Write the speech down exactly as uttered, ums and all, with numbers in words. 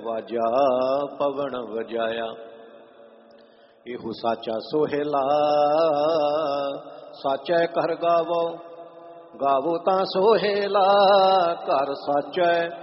ਵਾਜਾ ਪਵਨ ਵਜਾਇਆ। ਇਹੋ ਸਾਚਾ ਸੋਹਿਲਾ ਸਾਚੈ ਘਰ ਗਾਵੋ, ਗਾਵੋ ਤਾਂ ਸੋਹਿਲਾ ਘਰ ਸਾਚੈ